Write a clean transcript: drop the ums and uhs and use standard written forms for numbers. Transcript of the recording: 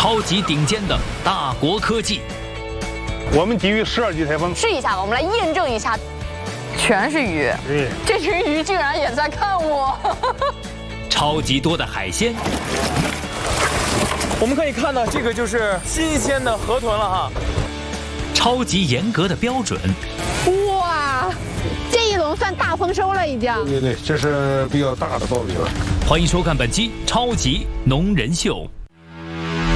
超级顶尖的大国科技。 我们基于12级台风试一下吧，我们来验证一下。全是鱼， 对， 这群鱼竟然也在看我。 超级多的海鲜。 我们可以看到，这个就是新鲜的河豚了哈。 超级严格的标准。 哇，这一笼算大丰收了已经。 对，这是比较大的鲍鱼了。 欢迎收看本期《超级农人秀》。